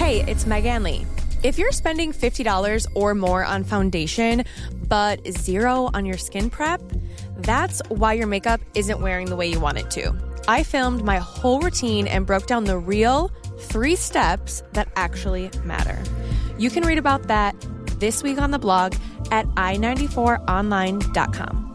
Hey, it's Megan Lee. If you're spending $50 or more on foundation, but zero on your skin prep, that's why your makeup isn't wearing the way you want it to. I filmed my whole routine and broke down the real 3 steps that actually matter. You can read about that this week on the blog at i94online.com.